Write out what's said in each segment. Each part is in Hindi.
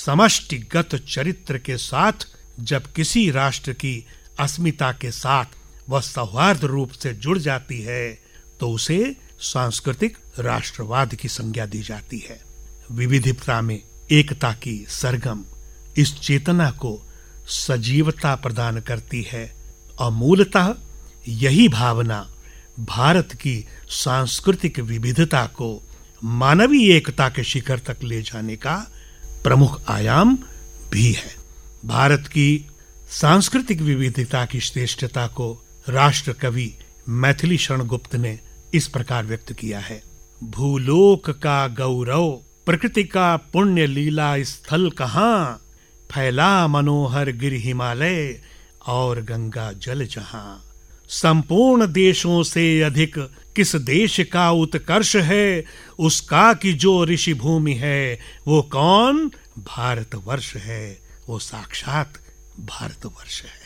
समष्टिगत चरित्र के साथ जब किसी राष्ट्र की अस्मिता के साथ वह सौहार्द रूप से जुड़ जाती है तो उसे सांस्कृतिक राष्ट्रवाद की संज्ञा दी जाती है। विविधता में एकता की सरगम इस चेतना को सजीवता प्रदान करती है और मूलतः यही भावना भारत की सांस्कृतिक विविधता को मानवीय एकता के शिखर तक ले जाने का प्रमुख आयाम भी है। भारत की सांस्कृतिक विविधता की श्रेष्ठता को राष्ट्र कवि मैथिली शरण गुप्त ने इस प्रकार व्यक्त किया है। भूलोक का गौरव प्रकृति का पुण्य लीला स्थल कहाँ, फैला मनोहर गिर हिमालय और गंगा जल जहां। संपूर्ण देशों से अधिक किस देश का उत्कर्ष है, उसका कि जो ऋषि भूमि है वो कौन, भारतवर्ष है, वो साक्षात भारतवर्ष है।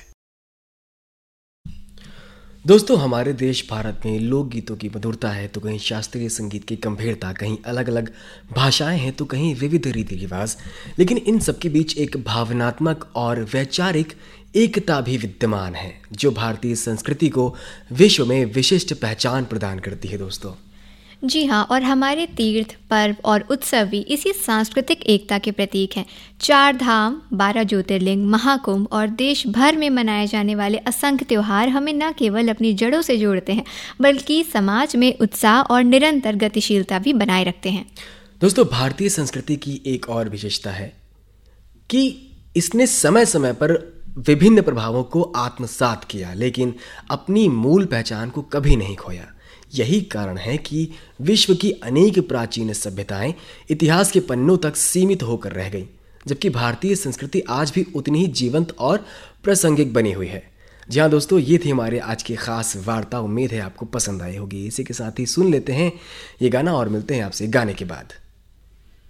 दोस्तों, हमारे देश भारत में लोकगीतों की मधुरता है तो कहीं शास्त्रीय संगीत की गंभीरता, कहीं अलग अलग भाषाएं हैं तो कहीं विविध रीति रिवाज, लेकिन इन सबके बीच एक भावनात्मक और वैचारिक एकता भी विद्यमान है जो भारतीय संस्कृति को विश्व में विशिष्ट पहचान प्रदान करती है। दोस्तों जी हाँ, और हमारे तीर्थ, पर्व और उत्सव भी इसी सांस्कृतिक एकता के प्रतीक हैं। 4 धाम, 12 ज्योतिर्लिंग, महाकुंभ और देश भर में मनाए जाने वाले असंख्य त्योहार हमें न केवल अपनी जड़ों से जोड़ते हैं बल्कि समाज में उत्साह और निरंतर गतिशीलता भी बनाए रखते हैं। दोस्तों, भारतीय संस्कृति की एक और विशेषता है कि इसने समय समय पर विभिन्न प्रभावों को आत्मसात किया लेकिन अपनी मूल पहचान को कभी नहीं खोया। यही कारण है कि विश्व की अनेक प्राचीन सभ्यताएं इतिहास के पन्नों तक सीमित होकर रह गईं, जबकि भारतीय संस्कृति आज भी उतनी ही जीवंत और प्रासंगिक बनी हुई है। जी हाँ दोस्तों, ये थी हमारे आज की खास वार्ता। उम्मीद है आपको पसंद आई होगी। इसी के साथ ही सुन लेते हैं ये गाना और मिलते हैं आपसे गाने के बाद।